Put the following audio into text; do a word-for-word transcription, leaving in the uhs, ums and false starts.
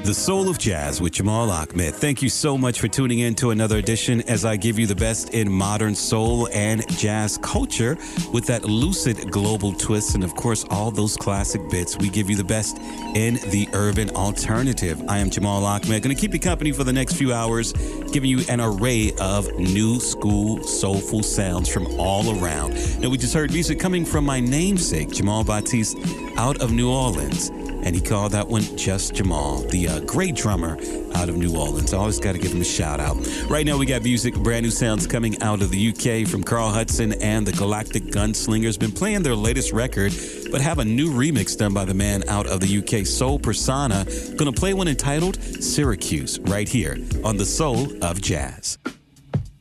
The Soul of Jazz with Jamal Ahmed. Thank you so much for tuning in to another edition as I give you the best in modern soul and jazz culture with that lucid global twist and, of course, all those classic bits. We give you the best in the urban alternative. I am Jamal Ahmed. Going to keep you company for the next few hours, giving you an array of new school soulful sounds from all around. Now, we just heard music coming from my namesake, Jamal Batiste, out of New Orleans. And he called that one Just Jamal, the uh, great drummer out of New Orleans. I always got to give him a shout out. Right now we got music, brand new sounds coming out of the U K from Carl Hudson and the Galactic Gunslingers. Been playing their latest record, but have a new remix done by the man out of the U K, Soul Persona. Gonna play one entitled Syracuse right here on The Soul of Jazz.